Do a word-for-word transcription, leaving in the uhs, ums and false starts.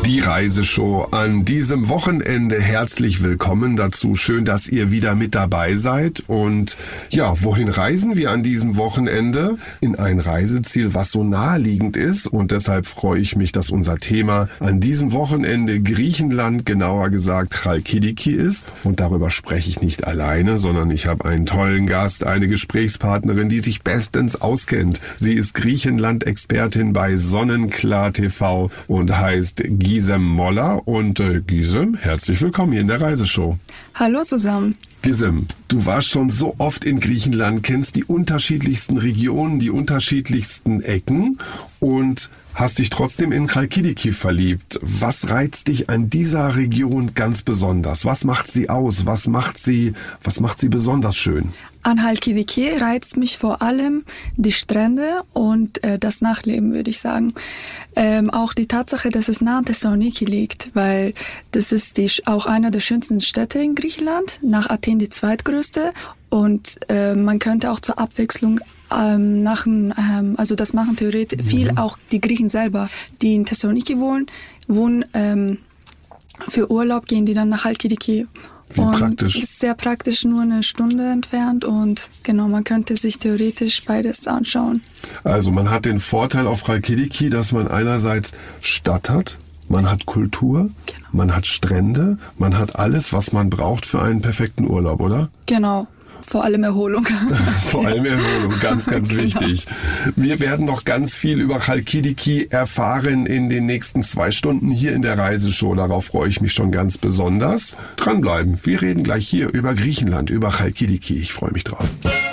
Die Reiseshow an diesem Wochenende. Herzlich willkommen dazu. Schön, dass ihr wieder mit dabei seid. Und ja, wohin reisen wir an diesem Wochenende? In ein Reiseziel, was so naheliegend ist. Und deshalb freue ich mich, dass unser Thema an diesem Wochenende Griechenland, genauer gesagt Chalkidiki ist. Und darüber spreche ich nicht alleine, sondern ich habe einen tollen Gast, eine Gesprächspartnerin, die sich bestens auskennt. Sie ist Griechenland-Expertin bei Sonnenklar T V und heißt Gizem Moller. Und äh, Gizem, herzlich willkommen hier in der Reiseshow. Hallo zusammen. Gizem, du warst schon so oft in Griechenland, kennst die unterschiedlichsten Regionen, die unterschiedlichsten Ecken und hast dich trotzdem in Chalkidiki verliebt. Was reizt dich an dieser Region ganz besonders? Was macht sie aus? Was macht sie, was macht sie besonders schön? An Chalkidiki reizt mich vor allem die Strände und äh, das Nachleben, würde ich sagen. Ähm, auch die Tatsache, dass es nah an Thessaloniki liegt, weil das ist die, auch einer der schönsten Städte in Griechenland, nach Athen die zweitgrößte. Und äh, man könnte auch zur Abwechslung ähm, nach, ähm, also das machen theoretisch mhm. viel auch die Griechen selber, die in Thessaloniki wohnen, wohnen ähm, für Urlaub gehen die dann nach Chalkidiki. Wie und praktisch. Ist sehr praktisch, nur eine Stunde entfernt und genau, man könnte sich theoretisch beides anschauen. Also man hat den Vorteil auf Chalkidiki, dass man einerseits Stadt hat, man hat Kultur, genau. Man hat Strände, man hat alles, was man braucht für einen perfekten Urlaub, oder? Genau. Vor allem Erholung. Vor allem Erholung, ganz, ganz genau. Wichtig. Wir werden noch ganz viel über Chalkidiki erfahren in den nächsten zwei Stunden hier in der Reiseshow. Darauf freue ich mich schon ganz besonders. Dranbleiben, wir reden gleich hier über Griechenland, über Chalkidiki. Ich freue mich drauf.